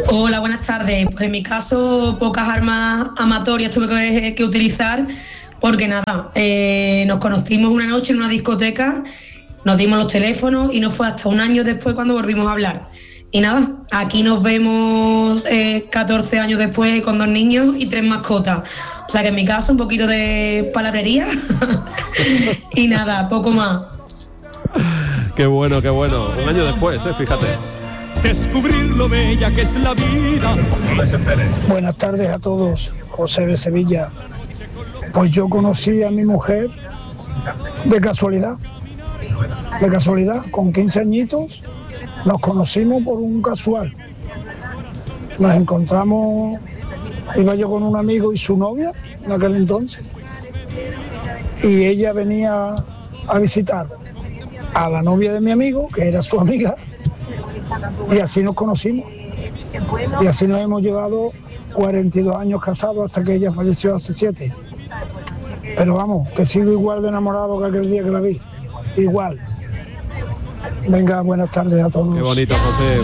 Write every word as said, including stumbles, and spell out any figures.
Hola, buenas tardes. Pues en mi caso, pocas armas amatorias tuve que, que utilizar, porque nada, eh, nos conocimos una noche en una discoteca, nos dimos los teléfonos y no fue hasta un año después cuando volvimos a hablar. Y nada, aquí nos vemos eh, catorce años después con dos niños y tres mascotas. O sea que en mi caso un poquito de palabrería y nada, poco más. Qué bueno, qué bueno. Un año después, eh, fíjate. Descubrir lo bella que es la vida. Buenas tardes a todos, José de Sevilla. Pues yo conocí a mi mujer de casualidad, de casualidad, con quince añitos, nos conocimos por un casual. Nos encontramos, iba yo con un amigo y su novia en aquel entonces, y ella venía a visitar a la novia de mi amigo, que era su amiga, y así nos conocimos. Y así nos hemos llevado cuarenta y dos años casados hasta que ella falleció hace siete. Pero vamos, que sigo igual de enamorado que aquel día que la vi. Igual. Venga, buenas tardes a todos. Qué bonito, José.